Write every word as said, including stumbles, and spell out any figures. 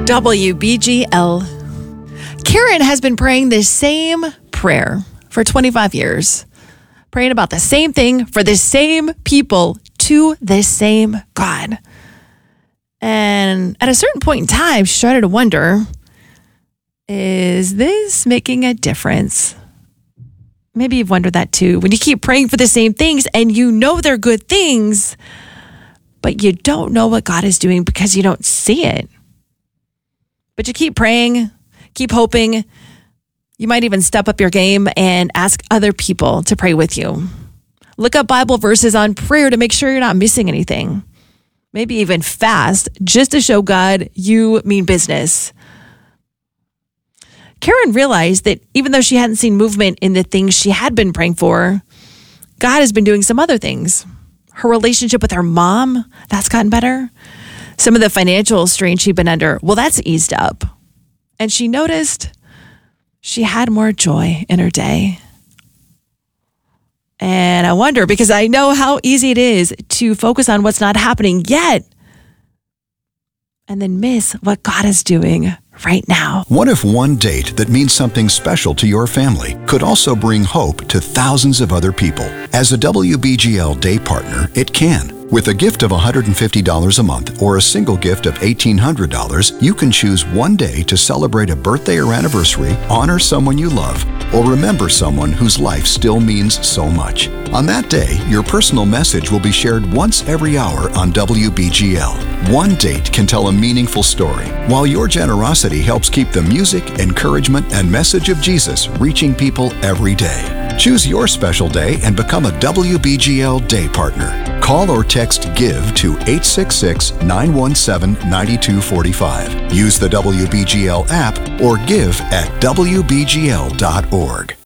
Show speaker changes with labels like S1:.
S1: W B G L. Karen has been praying the same prayer for twenty-five years, praying about the same thing for the same people to the same God. And at a certain point in time, she started to wonder, is this making a difference? Maybe you've wondered that too. When you keep praying for the same things and you know they're good things, but you don't know what God is doing because you don't see it. But you keep praying, keep hoping. You might even step up your game and ask other people to pray with you. Look up Bible verses on prayer to make sure you're not missing anything. Maybe even fast, just to show God you mean business. Karen realized that even though she hadn't seen movement in the things she had been praying for, God has been doing some other things. Her relationship with her mom, that's gotten better. Some of the financial strain she'd been under, well, that's eased up. And she noticed she had more joy in her day. And I wonder, because I know how easy it is to focus on what's not happening yet and then miss what God is doing right now.
S2: What if one date that means something special to your family could also bring hope to thousands of other people? As a W B G L day partner, it can. With a gift of one hundred fifty dollars a month or a single gift of eighteen hundred dollars, you can choose one day to celebrate a birthday or anniversary, honor someone you love, or remember someone whose life still means so much. On that day, your personal message will be shared once every hour on W B G L. One date can tell a meaningful story, while your generosity helps keep the music, encouragement, and message of Jesus reaching people every day. Choose your special day and become a W B G L day partner. Call or text GIVE to eight six six, nine one seven, nine two four five. Use the W B G L app or give at W B G L dot org.